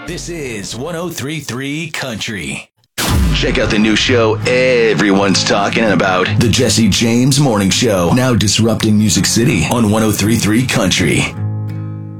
This is 103.3 Country. Check out the new show everyone's talking about. The Jesse James Morning Show. Now disrupting Music City on 103.3 Country.